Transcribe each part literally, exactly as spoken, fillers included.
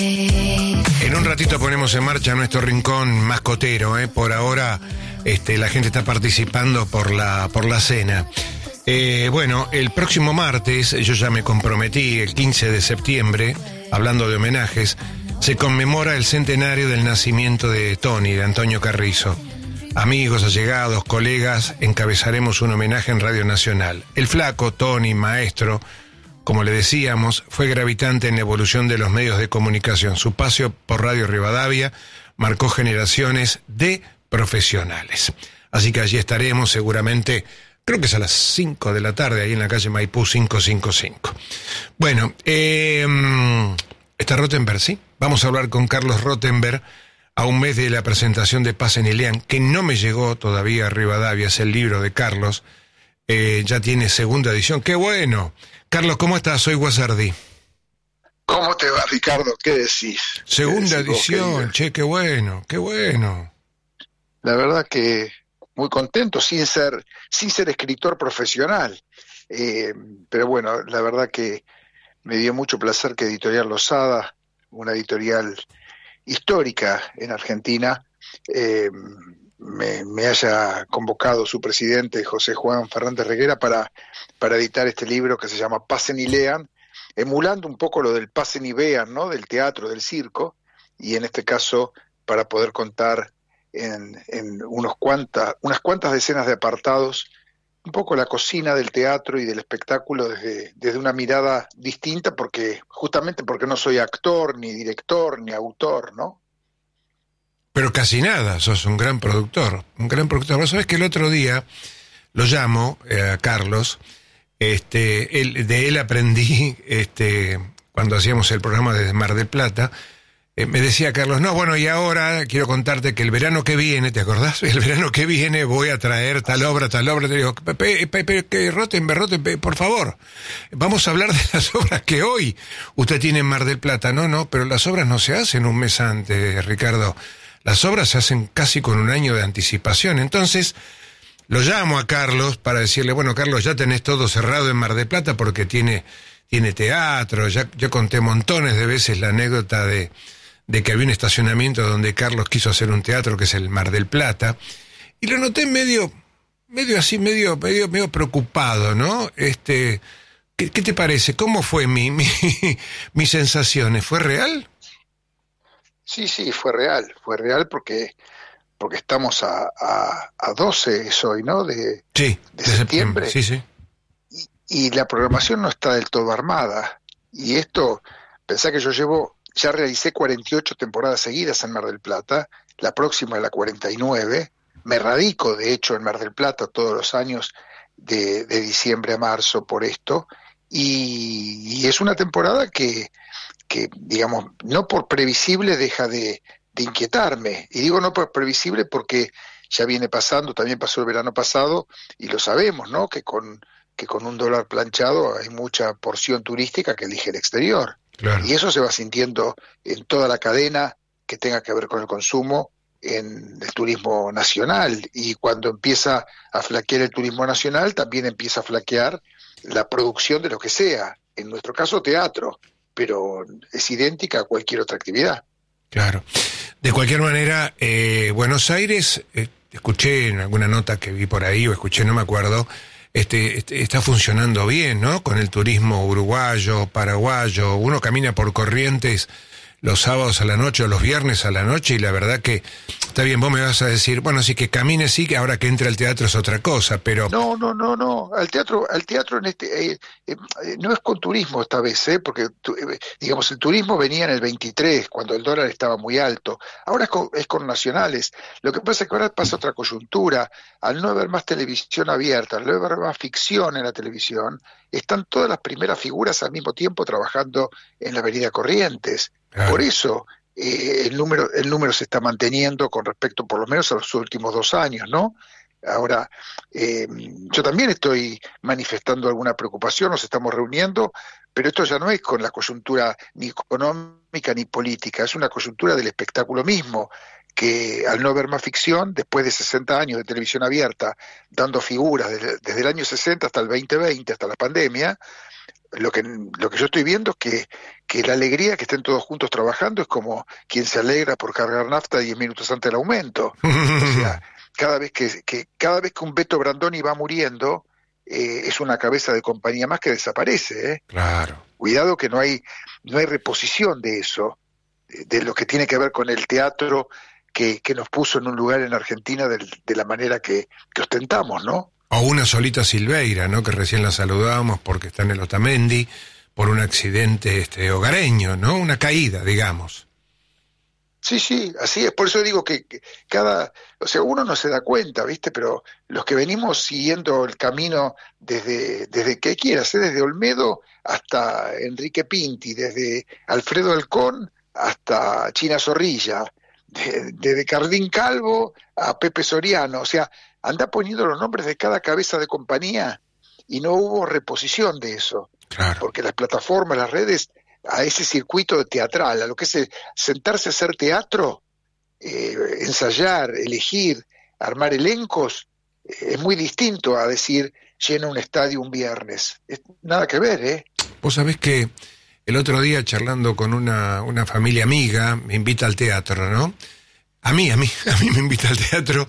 En un ratito ponemos en marcha nuestro rincón mascotero, ¿eh? Por ahora este, la gente está participando por la, por la cena. Eh, bueno, el próximo martes, yo ya me comprometí, el quince de septiembre, hablando de homenajes, se conmemora el centenario del nacimiento de Tony, de Antonio Carrizo. Amigos, allegados, colegas, encabezaremos un homenaje en Radio Nacional. El flaco, Tony, maestro, como le decíamos, fue gravitante en la evolución de los medios de comunicación. Su paso por Radio Rivadavia marcó generaciones de profesionales. Así que allí estaremos seguramente, creo que es a las cinco de la tarde, ahí en la calle Maipú quinientos cincuenta y cinco. Bueno, eh, está Rottenberg, ¿sí? Vamos a hablar con Carlos Rottenberg a un mes de la presentación de Pasen y Lean, que no me llegó todavía a Rivadavia, es el libro de Carlos, eh, ya tiene segunda edición. ¡Qué bueno! Carlos, ¿cómo estás? Soy Guasardi. ¿Cómo te va, Ricardo? ¿Qué decís? Segunda ¿Qué decís edición, vos, che, qué bueno, qué bueno. La verdad que muy contento, sin ser, sin ser escritor profesional. Eh, pero bueno, la verdad que me dio mucho placer que Editorial Losada, una editorial histórica en Argentina, eh, me, me haya convocado su presidente, José Juan Fernández Reguera, para, para editar este libro que se llama Pasen y Lean, emulando un poco lo del Pasen y Vean, ¿no? Del teatro, del circo, y en este caso para poder contar en, en unos cuantas, unas cuantas decenas de apartados un poco la cocina del teatro y del espectáculo desde, desde una mirada distinta, porque justamente porque no soy actor, ni director, ni autor, ¿no? Pero casi nada, sos un gran productor, un gran productor. Vos sabés que el otro día lo llamo eh, a Carlos, este, él, de él aprendí, este, cuando hacíamos el programa desde Mar del Plata, eh, me decía Carlos, no, bueno, y ahora quiero contarte que el verano que viene, ¿te acordás? El verano que viene voy a traer tal obra, tal obra. Te digo, Pepe, Pepe, que Rottenberg, Rottenberg, por favor, vamos a hablar de las obras que hoy usted tiene en Mar del Plata. No, no, pero las obras no se hacen un mes antes, Ricardo. Las obras se hacen casi con un año de anticipación. Entonces, lo llamo a Carlos para decirle, bueno, Carlos, ya tenés todo cerrado en Mar del Plata porque tiene, tiene teatro. Ya, yo conté montones de veces la anécdota de, de que había un estacionamiento donde Carlos quiso hacer un teatro, que es el Mar del Plata. Y lo noté medio, medio así, medio, medio, medio preocupado, ¿no? Este, ¿qué, qué te parece? ¿Cómo fue mi, mi, mis sensaciones? ¿Fue real? Sí, sí, fue real, fue real porque porque estamos a, a, a doce es hoy, ¿no? De, sí, de, de septiembre. septiembre. Sí, sí. Y, y la programación no está del todo armada. Y esto, pensá que yo llevo, ya realicé cuarenta y ocho temporadas seguidas en Mar del Plata, la próxima es la cuarenta y nueve, me radico de hecho en Mar del Plata todos los años de, de diciembre a marzo por esto, y, y es una temporada que que, digamos, no por previsible deja de, de inquietarme. Y digo no por previsible porque ya viene pasando, también pasó el verano pasado, y lo sabemos, ¿no? Que con, que con un dólar planchado hay mucha porción turística que elige el exterior. Claro. Y eso se va sintiendo en toda la cadena que tenga que ver con el consumo, en el turismo nacional. Y cuando empieza a flaquear el turismo nacional, también empieza a flaquear la producción de lo que sea. En nuestro caso, teatro, pero es idéntica a cualquier otra actividad. Claro. De cualquier manera, eh, Buenos Aires, eh, escuché en alguna nota que vi por ahí, o escuché, no me acuerdo, este, este está funcionando bien, ¿no? Con el turismo uruguayo, paraguayo, uno camina por Corrientes los sábados a la noche o los viernes a la noche y la verdad que, está bien, vos me vas a decir, bueno, sí que camine, sí, que ahora que entra al teatro es otra cosa, pero... No, no, no, no, al teatro, al teatro en este, eh, eh, no es con turismo esta vez, eh, porque, tu, eh, digamos, el turismo venía en el veintitrés, cuando el dólar estaba muy alto, ahora es con, es con nacionales. Lo que pasa es que ahora pasa otra coyuntura, al no haber más televisión abierta, al no haber más ficción en la televisión, están todas las primeras figuras al mismo tiempo trabajando en la avenida Corrientes. Claro. Por eso eh, el número el número se está manteniendo con respecto por lo menos a los últimos dos años, ¿no? Ahora, eh, yo también estoy manifestando alguna preocupación, nos estamos reuniendo, pero esto ya no es con la coyuntura ni económica ni política, es una coyuntura del espectáculo mismo, que al no ver más ficción, después de sesenta años de televisión abierta, dando figuras desde, desde el año sesenta hasta el veinte veinte, hasta la pandemia, lo que, lo que yo estoy viendo es que, que la alegría que estén todos juntos trabajando es como quien se alegra por cargar nafta diez minutos antes del aumento. O sea, cada vez que, que, cada vez que un Beto Brandoni va muriendo, eh, es una cabeza de compañía más que desaparece, ¿eh? Claro. Cuidado que no hay, no hay reposición de eso, de, de lo que tiene que ver con el teatro que, que nos puso en un lugar en Argentina de, de la manera que, que ostentamos, ¿no? O una Solita Silveira, ¿no? Que recién la saludábamos porque está en el Otamendi por un accidente este hogareño, ¿no? Una caída, digamos. Sí, sí, así es. Por eso digo que, que cada, o sea, uno no se da cuenta, ¿viste? Pero los que venimos siguiendo el camino desde, desde que quieras, ¿eh? Desde Olmedo hasta Enrique Pinti, desde Alfredo Halcón hasta China Zorrilla, de, desde Cardín Calvo a Pepe Soriano, o sea, anda poniendo los nombres de cada cabeza de compañía y no hubo reposición de eso. Claro. Porque las plataformas, las redes, a ese circuito teatral, a lo que es sentarse a hacer teatro, eh, ensayar, elegir, armar elencos, eh, es muy distinto a decir llena un estadio un viernes. Es, nada que ver, ¿eh? Vos sabés que el otro día charlando con una, una familia amiga, me invita al teatro, ¿no? A mí, a mí, a mí me invita al teatro,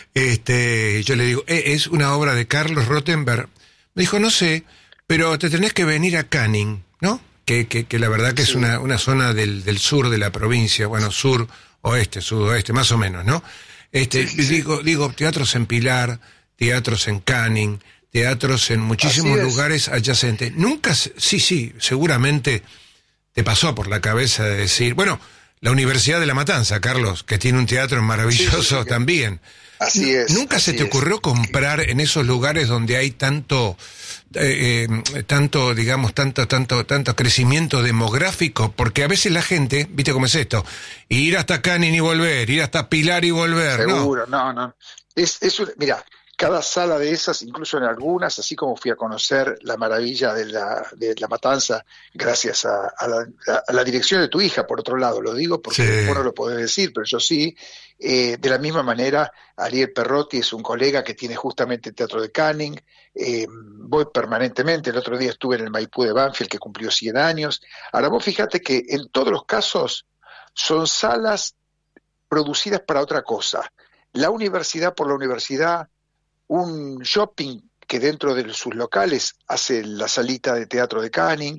este, yo le digo, eh, es una obra de Carlos Rottenberg. Me dijo, no sé, pero te tenés que venir a Canning, ¿no? Que, que, que la verdad que sí. Es una, una zona del, del sur de la provincia, bueno, sur, oeste, sudoeste, más o menos, ¿no? Este, sí, sí. Digo, digo, teatros en Pilar, teatros en Canning, teatros en muchísimos lugares adyacentes. Nunca, sí, sí, seguramente te pasó por la cabeza de decir, bueno, la Universidad de La Matanza, Carlos, que tiene un teatro maravilloso sí, sí, sí. también. Así es. ¿Nunca así se te es. ocurrió comprar en esos lugares donde hay tanto, eh, eh, tanto, digamos, tanto, tanto, tanto crecimiento demográfico? Porque a veces la gente, ¿viste cómo es esto? Ir hasta Canning y volver, ir hasta Pilar y volver. Seguro, no, no. no. Es, es un, mira, cada sala de esas, incluso en algunas, así como fui a conocer la maravilla de la, de la Matanza, gracias a, a, la, a la dirección de tu hija, por otro lado, lo digo porque sí. Vos no lo podés decir, pero yo sí. Eh, de la misma manera, Ariel Perrotti es un colega que tiene justamente el Teatro de Canning, eh, voy permanentemente, el otro día estuve en el Maipú de Banfield, que cumplió cien años. Ahora vos fíjate que en todos los casos son salas producidas para otra cosa. La universidad por la universidad, un shopping que dentro de sus locales hace la salita de teatro de Canning,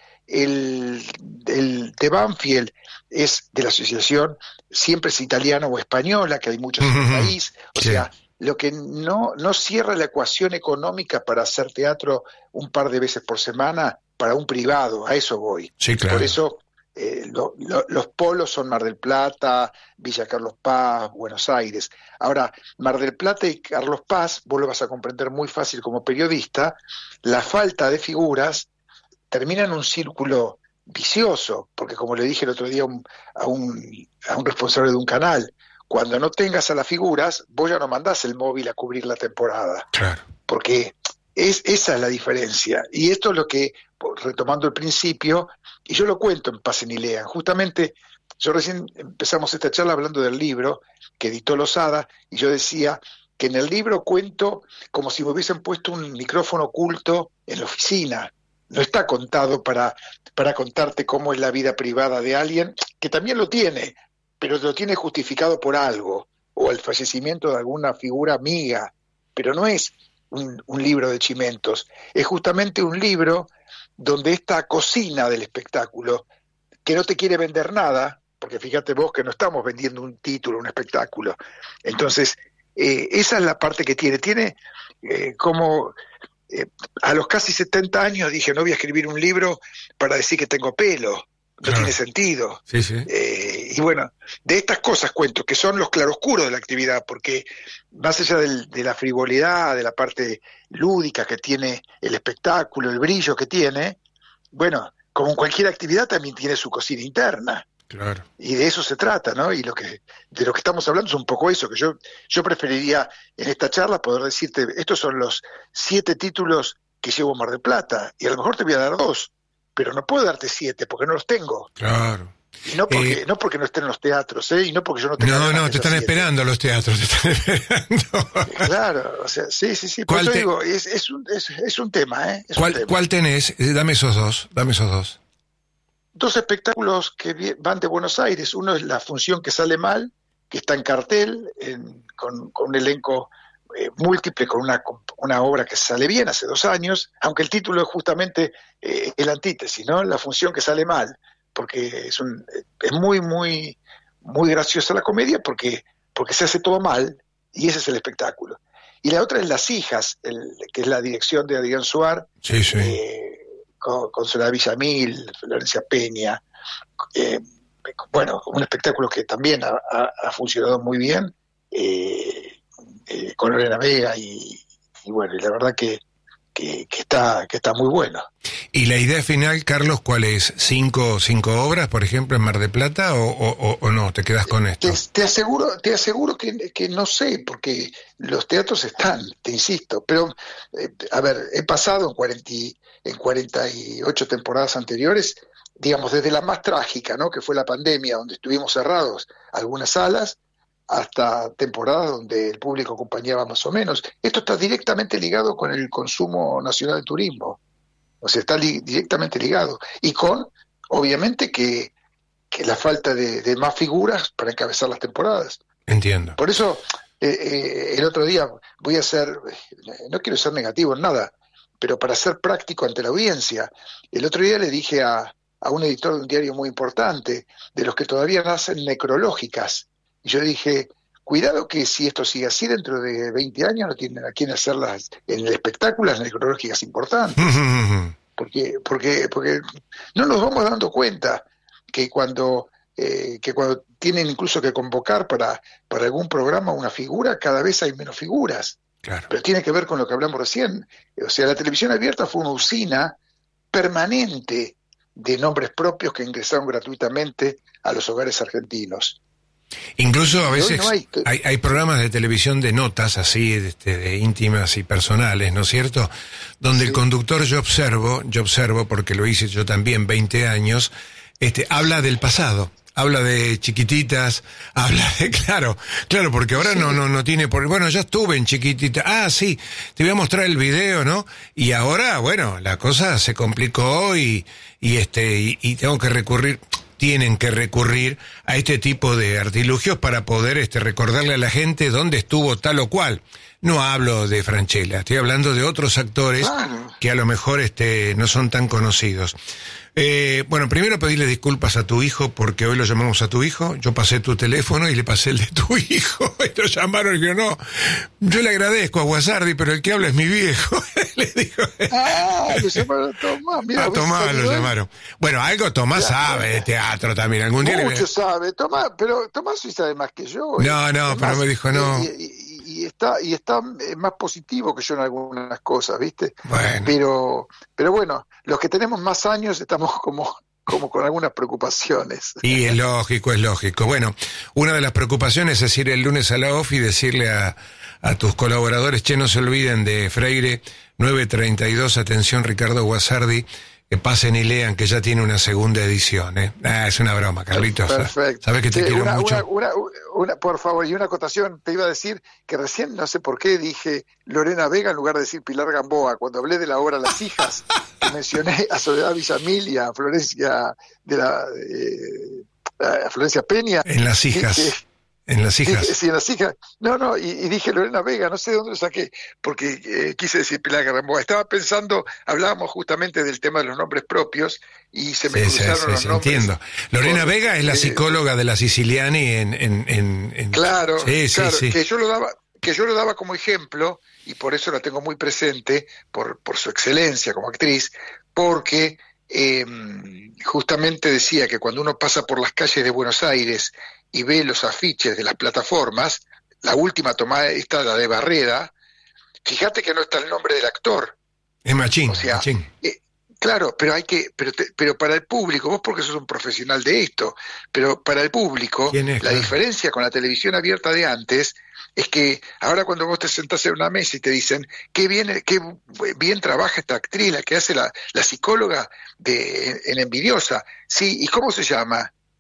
el, el de Banfield es de la asociación, siempre es italiana o española, que hay muchos en el país, o sí. sea, lo que no, no cierra la ecuación económica para hacer teatro un par de veces por semana para un privado, a eso voy. Sí, claro. Por eso eh, lo, lo, los polos son Mar del Plata, Villa Carlos Paz, Buenos Aires. Ahora, Mar del Plata y Carlos Paz, vos lo vas a comprender muy fácil como periodista, la falta de figuras termina en un círculo vicioso, porque como le dije el otro día a un, a un, a un responsable de un canal, cuando no tengas a las figuras, vos ya no mandás el móvil a cubrir la temporada. Claro. Porque es, esa es la diferencia. Y esto es lo que, retomando el principio, y yo lo cuento en Pasen y Lean, justamente yo recién empezamos esta charla hablando del libro que editó Losada, y yo decía que en el libro cuento como si me hubiesen puesto un micrófono oculto en la oficina. No está contado para, para contarte cómo es la vida privada de alguien, que también lo tiene, pero lo tiene justificado por algo, o el fallecimiento de alguna figura amiga, pero no es un, un libro de chimentos, es justamente un libro donde esta cocina del espectáculo, que no te quiere vender nada, porque fíjate vos que no estamos vendiendo un título, un espectáculo, entonces eh, esa es la parte que tiene, tiene eh, como... Eh, a los casi setenta años dije, no voy a escribir un libro para decir que tengo pelo, no claro. tiene sentido. Sí, sí. Eh, y bueno, de estas cosas cuento, que son los claroscuros de la actividad, porque más allá del, de la frivolidad, de la parte lúdica que tiene el espectáculo, el brillo que tiene, bueno, como en cualquier actividad también tiene su cocina interna. Claro. Y de eso se trata, ¿no? Y lo que de lo que estamos hablando es un poco eso, que yo yo preferiría en esta charla poder decirte, estos son los siete títulos que llevo a Mar del Plata, y a lo mejor te voy a dar dos, pero no puedo darte siete porque no los tengo. Claro. Y no porque, eh, no porque no estén en los teatros, ¿eh? Y no porque yo no tenga No, no, te están siete. esperando los teatros, te están esperando. Claro, o sea, sí, sí, sí. ¿Cuál te... digo, es, es, un, es, es un tema, ¿eh? Es ¿Cuál, un tema. ¿Cuál tenés? Dame esos dos, dame esos dos. Dos espectáculos que van de Buenos Aires. Uno es La función que sale mal, que está en cartel, en, con, con un elenco eh, múltiple, con una, una obra que sale bien hace dos años, aunque el título es justamente eh, el antítesis, ¿no? La función que sale mal, porque es, un, es muy, muy, muy graciosa la comedia, porque, porque se hace todo mal, y ese es el espectáculo. Y la otra es Las hijas, el, que es la dirección de Adrián Suar, sí, sí. Eh, con, con Soledad Villamil, Florencia Peña, eh, bueno, un espectáculo que también ha, ha, ha funcionado muy bien, eh, eh, con Lorena Vega, y, y bueno, y la verdad que, que, que, está, que está muy bueno. ¿Y la idea final, Carlos, cuál es? ¿Cinco, cinco obras, por ejemplo, en Mar del Plata, o, o, o no? ¿Te quedas con esto? Te, te aseguro, te aseguro que, que no sé, porque los teatros están, te insisto, pero, eh, a ver, he pasado en cuarenta, en cuarenta y ocho temporadas anteriores, digamos, desde la más trágica, ¿no?, que fue la pandemia, donde estuvimos cerrados algunas salas, hasta temporadas donde el público acompañaba más o menos. Esto está directamente ligado con el consumo nacional de turismo, o sea, está li- directamente ligado, y con, obviamente, que, que la falta de, de más figuras para encabezar las temporadas. Entiendo. Por eso, eh, eh, el otro día voy a ser, no quiero ser negativo en nada, pero para ser práctico ante la audiencia, el otro día le dije a, a un editor de un diario muy importante, de los que todavía hacen necrológicas, y yo dije, cuidado que si esto sigue así, dentro de veinte años no tienen a quién hacerlas en el espectáculo, las necrológicas importantes, porque, porque, porque no nos vamos dando cuenta que cuando, eh, que cuando tienen incluso que convocar para, para algún programa una figura, cada vez hay menos figuras. Claro. Pero tiene que ver con lo que hablamos recién. O sea, la televisión abierta fue una usina permanente de nombres propios que ingresaron gratuitamente a los hogares argentinos. Incluso a veces no hay... Hay, hay programas de televisión de notas así, de, de íntimas y personales, ¿no es cierto? Donde sí. El conductor, yo observo, yo observo, porque lo hice yo también veinte años, este, habla del pasado. Habla de chiquititas, habla de, claro, claro, porque ahora sí. no, no, no tiene por, bueno, yo estuve en Chiquitita, ah, sí, te voy a mostrar el video, ¿no? Y ahora, bueno, la cosa se complicó y, y este, y, y tengo que recurrir, tienen que recurrir a este tipo de artilugios para poder, este, recordarle a la gente dónde estuvo tal o cual. No hablo de Franchella, estoy hablando de otros actores claro. que a lo mejor, este, no son tan conocidos. Eh, bueno, primero pedirle disculpas a tu hijo, porque hoy lo llamamos a tu hijo, yo pasé tu teléfono y le pasé el de tu hijo, y lo llamaron y dijo, no, yo le agradezco a Guasardi, pero el que habla es mi viejo, le dijo. Ah, lo llamaron a Tomás, mira. A Tomás lo llamaron. Bueno, algo Tomás ya, sabe de teatro también, algún día. Mucho le... sabe, Tomás, pero Tomás sí sabe más que yo. No, no, pero más, me dijo no. Y, y, y está, y está más positivo que yo en algunas cosas, ¿viste? Bueno. Pero, pero bueno, los que tenemos más años estamos como, como con algunas preocupaciones. Y es lógico, es lógico. Bueno, una de las preocupaciones es ir el lunes a la O F y decirle a, a tus colaboradores, che, no se olviden de Freire nueve treinta y dos, atención Ricardo Guasardi, que pasen y lean que ya tiene una segunda edición, ¿eh? Ah, es una broma, Carlitos. Perfecto. Sabes que te sí, quiero una, mucho. Una, una, una, por favor, y una acotación, te iba a decir que recién, no sé por qué, dije Lorena Vega en lugar de decir Pilar Gamboa. Cuando hablé de la obra Las hijas, mencioné a Soledad Villamil y a Florencia, de la, eh, a Florencia Peña. En Las hijas. Que, En Las hijas. Sí, sí, en Las hijas. No, no, y, y dije Lorena Vega, no sé de dónde lo saqué, porque eh, quise decir Pilar Gamboa. Estaba pensando, hablábamos justamente del tema de los nombres propios y se me sí, cruzaron sí, sí, los sí, nombres. Entiendo. Lorena con, Vega es la eh, psicóloga de la Siciliani en... en, en, en... Claro, sí, claro, sí, sí. que yo lo daba que yo lo daba como ejemplo y por eso la tengo muy presente, por, por su excelencia como actriz, porque eh, justamente decía que cuando uno pasa por las calles de Buenos Aires y ve los afiches de las plataformas, la última tomada, esta la de Barreda, fíjate que no está el nombre del actor. Es Machín, o sea, Machín. Eh, claro, pero hay que, pero, te, pero para el público, vos porque sos un profesional de esto, pero para el público, es, la claro. diferencia con la televisión abierta de antes es que ahora cuando vos te sentás en una mesa y te dicen qué bien, qué bien trabaja esta actriz, la que hace la, la psicóloga de en Envidiosa, sí, ¿y cómo se llama?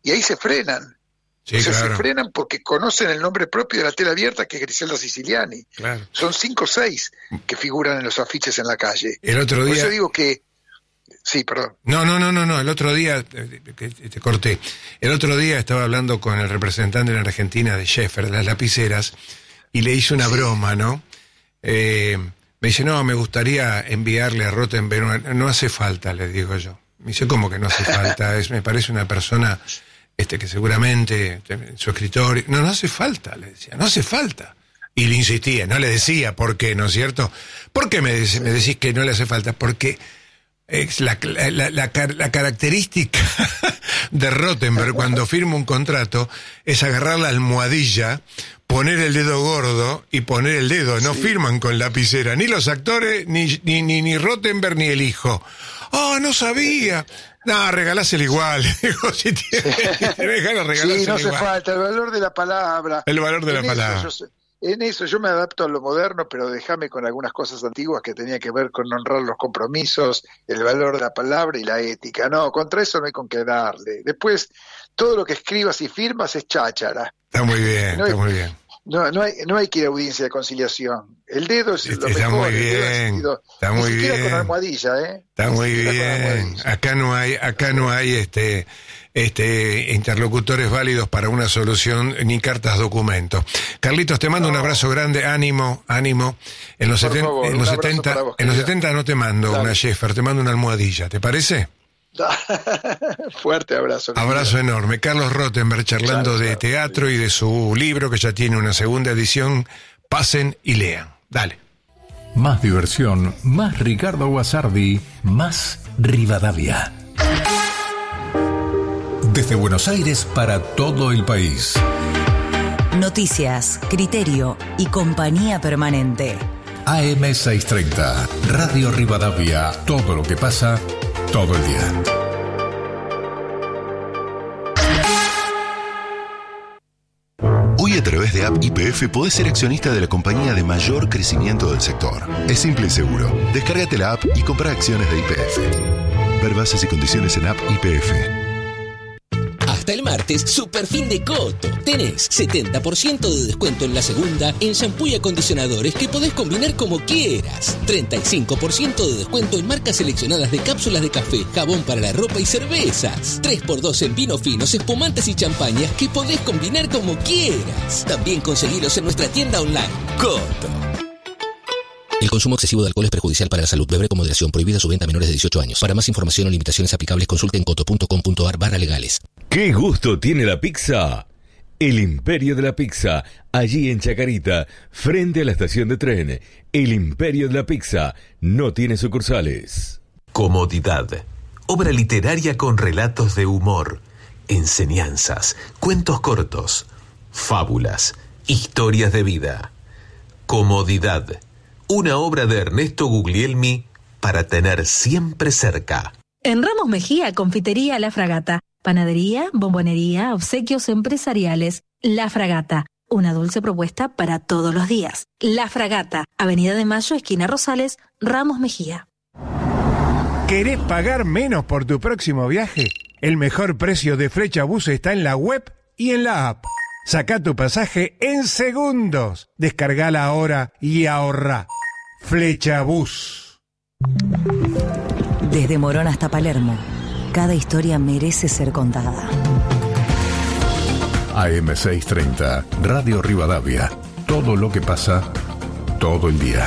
y ahí se frenan. Sí, o sea, claro. se frenan porque conocen el nombre propio de la tela abierta, que es Griselda Siciliani. Claro. Son cinco o seis que figuran en los afiches en la calle. El otro día... Por eso digo que... Sí, perdón. No, no, no, no, no. El otro día, que te corté, el otro día estaba hablando con el representante en Argentina de Schaeffer, de las lapiceras, y le hice una sí. broma, ¿no? Eh, me dice, no, me gustaría enviarle a Rottenberg, no hace falta, le digo yo. Me dice, ¿cómo que no hace falta? Es, me parece una persona este que seguramente, en su escritorio, no, no hace falta, le decía, no hace falta. Y le insistía, no le decía por qué, ¿no es cierto? ¿Por qué me, de- me decís que no le hace falta? Porque... Es la, la, la, la, la característica de Rottenberg cuando firma un contrato es agarrar la almohadilla, poner el dedo gordo y poner el dedo. No sí. firman con lapicera, ni los actores, ni, ni, ni, ni Rottenberg, ni el hijo. ¡Ah, oh, no sabía! No, regaláselo igual. Digo, si tienes ganas, regaláselo Sí, no hace igual. falta, el valor de la palabra. El valor de en la palabra. Eso yo sé. En eso yo me adapto a lo moderno, pero déjame con algunas cosas antiguas que tenía que ver con honrar los compromisos, el valor de la palabra y la ética. No, contra eso no hay con qué darle. Después, todo lo que escribas y firmas es cháchara. Está muy bien, no hay, está muy bien. No, no, hay, no hay que ir a audiencia de conciliación. El dedo es lo está mejor. Muy bien, sido, está ni muy siquiera bien. con almohadilla, ¿eh? Está ni muy bien. Acá no hay, acá no hay este... Este, interlocutores válidos para una solución, ni cartas documento. Carlitos, te mando no. un abrazo grande, ánimo, ánimo. En los, seten, favor, en los setenta, vos, en los setenta no te mando Dale. una Schaeffer, te mando una almohadilla, ¿te parece? Fuerte abrazo. Abrazo querido. Enorme. Carlos Rottenberg charlando claro, de claro, teatro sí. y de su libro que ya tiene una segunda edición. Pasen y lean. Dale. Más diversión, más Ricardo Guasardi, más Rivadavia. Desde Buenos Aires para todo el país. Noticias, criterio y compañía permanente. A M seiscientos treinta, Radio Rivadavia. Todo lo que pasa, todo el día. Hoy a través de App Y P F podés ser accionista de la compañía de mayor crecimiento del sector. Es simple y seguro. Descárgate la app y compra acciones de Y P F. Ver bases y condiciones en App Y P F. Hasta el martes, super fin de Coto. Tenés setenta por ciento de descuento en la segunda en shampoo y acondicionadores que podés combinar como quieras. treinta y cinco por ciento de descuento en marcas seleccionadas de cápsulas de café, jabón para la ropa y cervezas. tres por dos en vinos finos, espumantes y champañas que podés combinar como quieras. También conseguilos en nuestra tienda online. Coto. El consumo excesivo de alcohol es perjudicial para la salud. Beber con moderación. Prohibida su venta a menores de dieciocho años. Para más información o limitaciones aplicables, consulte en coto punto com punto ar barra legales. ¿Qué gusto tiene la pizza? El Imperio de la Pizza, allí en Chacarita, frente a la estación de tren. El Imperio de la Pizza no tiene sucursales. Comodidad. Obra literaria con relatos de humor, enseñanzas, cuentos cortos, fábulas, historias de vida. Comodidad. Una obra de Ernesto Guglielmi para tener siempre cerca. En Ramos Mejía, Confitería La Fragata. Panadería, bombonería, obsequios empresariales. La Fragata. Una dulce propuesta para todos los días. La Fragata. Avenida de Mayo, esquina Rosales, Ramos Mejía. ¿Querés pagar menos por tu próximo viaje? El mejor precio de Flechabús está en la web y en la app. Sacá tu pasaje en segundos. Descargala ahora y ahorrá. Flechabús. Desde Morón hasta Palermo, cada historia merece ser contada. A M seiscientos treinta, Radio Rivadavia. Todo lo que pasa, todo el día.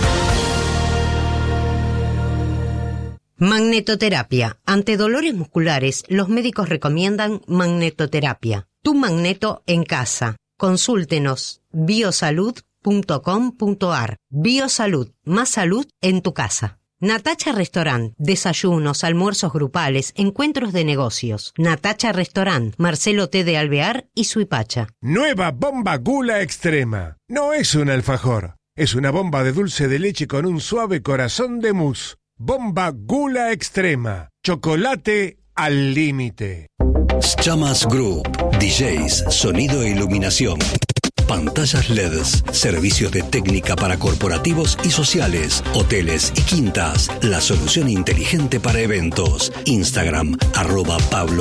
Magnetoterapia. Ante dolores musculares, los médicos recomiendan magnetoterapia. Tu magneto en casa. Consúltenos biosalud punto com punto ar. Biosalud, más salud en tu casa. Natacha Restaurant, desayunos, almuerzos grupales, encuentros de negocios. Natacha Restaurant, Marcelo T. de Alvear y Suipacha. Nueva bomba Gula Extrema. No es un alfajor, es una bomba de dulce de leche con un suave corazón de mousse. Bomba Gula Extrema. Chocolate al límite. Chamas Group, D Js, sonido e iluminación. pantallas L E Ds, servicios de técnica para corporativos y sociales, hoteles y quintas, la solución inteligente para eventos. Instagram, arroba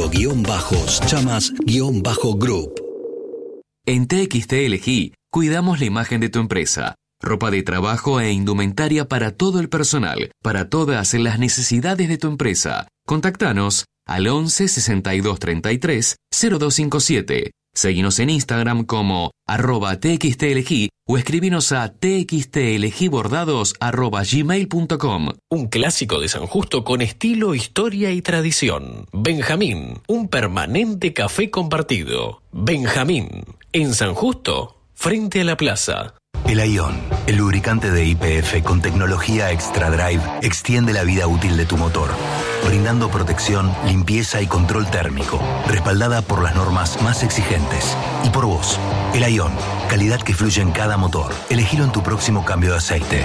Pablo-Chamas-Group. En T X T L G cuidamos la imagen de tu empresa. Ropa de trabajo e indumentaria para todo el personal, para todas las necesidades de tu empresa. Contactanos al once sesenta y dos treinta y tres cero dos cincuenta y siete. Seguinos en Instagram como arroba txtlg o escribinos a txtlgbordados arroba gmail punto com. Un clásico de San Justo con estilo, historia y tradición. Benjamín, un permanente café compartido. Benjamín, en San Justo, frente a la plaza. El Ion, el lubricante de Y P F con tecnología Extra Drive, extiende la vida útil de tu motor, brindando protección, limpieza y control térmico, respaldada por las normas más exigentes. Y por vos, el Ion, calidad que fluye en cada motor. Elegilo en tu próximo cambio de aceite.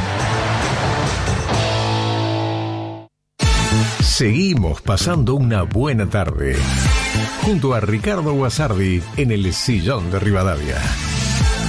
Seguimos pasando una buena tarde junto a Ricardo Guasardi en el Sillón de Rivadavia.